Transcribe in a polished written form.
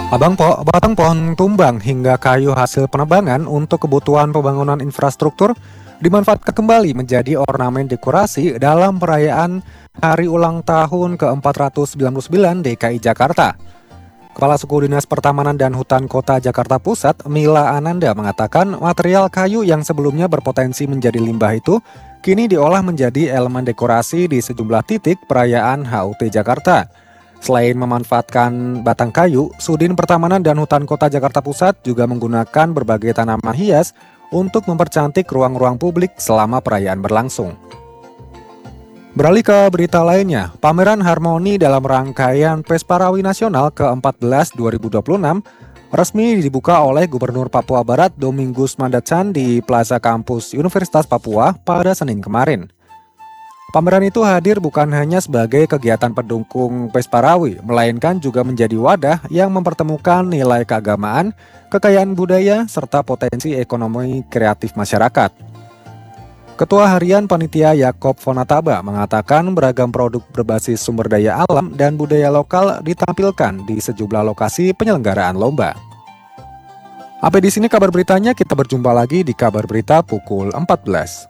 Batang pohon tumbang hingga kayu hasil penebangan untuk kebutuhan pembangunan infrastruktur dimanfaatkan kembali menjadi ornamen dekorasi dalam perayaan Hari Ulang Tahun ke-499 DKI Jakarta. Kepala Suku Dinas Pertamanan dan Hutan Kota Jakarta Pusat, Mila Ananda, mengatakan material kayu yang sebelumnya berpotensi menjadi limbah itu kini diolah menjadi elemen dekorasi di sejumlah titik perayaan HUT Jakarta. Selain memanfaatkan batang kayu, Sudin Pertamanan dan Hutan Kota Jakarta Pusat juga menggunakan berbagai tanaman hias untuk mempercantik ruang-ruang publik selama perayaan berlangsung. Beralih ke berita lainnya, pameran harmoni dalam rangkaian Pesparawi Nasional ke-14 2026 resmi dibuka oleh Gubernur Papua Barat Domingus Mandatsan di Plaza Kampus Universitas Papua pada Senin kemarin. Pameran itu hadir bukan hanya sebagai kegiatan pendukung Pesparawi, melainkan juga menjadi wadah yang mempertemukan nilai keagamaan, kekayaan budaya, serta potensi ekonomi kreatif masyarakat. Ketua Harian Panitia Yakob Fonataba mengatakan beragam produk berbasis sumber daya alam dan budaya lokal ditampilkan di sejumlah lokasi penyelenggaraan lomba. Sampai di sini kabar beritanya, kita berjumpa lagi di kabar berita pukul 14.